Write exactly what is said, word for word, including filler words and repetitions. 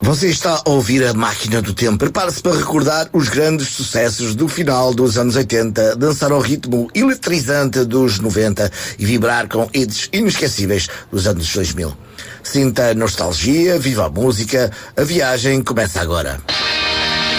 Você está a ouvir a Máquina do Tempo. Prepare-se para recordar os grandes sucessos do final dos anos oitenta, dançar ao ritmo eletrizante dos noventa e vibrar com hits inesquecíveis dos anos dois mil. Sinta a nostalgia, viva a música, a viagem começa agora.